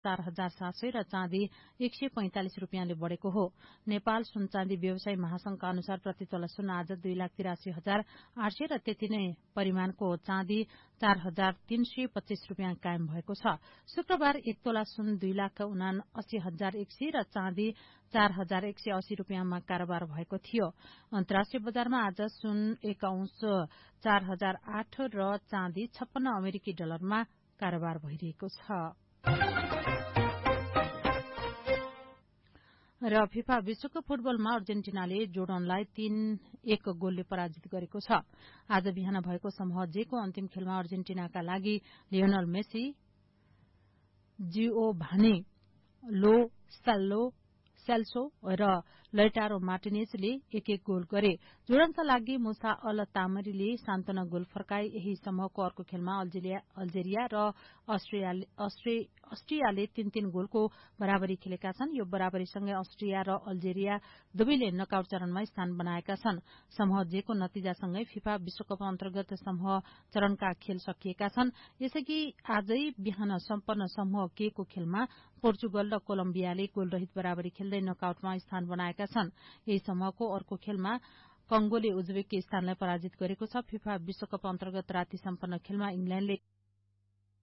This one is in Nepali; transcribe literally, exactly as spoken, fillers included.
चार हजार सात सय र चाँदी एक सय पैंतालिस रूपियाँले बढ़ेको हो। नेपाल सुन चाँदी व्यवसायी महासंघका अनुसार प्रति तोला सुन आज दुई लाख तिरासी हजार आठ सय र त्यति नै परिमाणको चाँदी चार हजार तीन सय पच्चीस रूपियाँ कायम भएको छ। शुक्रबार एक तोला सुन दुई लाख उना अस्सी हजार एक सय र चाँदी चार हजार एक सय अस्सी रूपियाँमा कारोबार भएको थियो। अन्तर्राष्ट्रिय बजारमा आज सुन एक औंस चार हजार आठ र चाँदी छप्पन्न अमेरिकी डलरमा कारोबार भइरहेको छ। र फिफा विश्वकप फुटबलमा अर्जेन्टिनाले जोर्डनलाई तीन एक गोलले पराजित गरेको छ। आज बिहान भएको समूह जे को अन्तिम खेलमा अर्जेन्टिनाका लागि लियोनल मेसी, जिओभानी लो सेल्लो सेल्सो र लैटारो मार्टिनेजले एक एक गोल गरे। जोर्डनका लागि मुसा अल तामरीले सान्तवना गोल फर्काए। यही समूहको अर्को खेलमा अल्जेरिया, अल्जेरिया र अस्ट्रियाले तीन तीन गोलको बराबरी खेलेका छन्। यो बराबरीसँगै अस्ट्रिया र अल्जेरिया दुवैले नकआउट चरणमा स्थान बनाएका छन्। समूह जे को नतिजासँगै फिफा विश्वकप अन्तर्गत समूह चरणका खेल सकिएका छन्। यसैगरी आजै बिहान सम्पन्न समूह के को खेलमा पोर्चुगल र कोलम्बियाले गोलरहित बराबरी खेल्दै नकआउटमा स्थान बनाएका छन्। यही समूहको अर्को खेलमा कंगोले उज्बेकिस्तानलाई पराजित गरेको छ। फिफा विश्वकप अन्तर्गत राति सम्पन्न खेलमा इंग्ल्याण्डले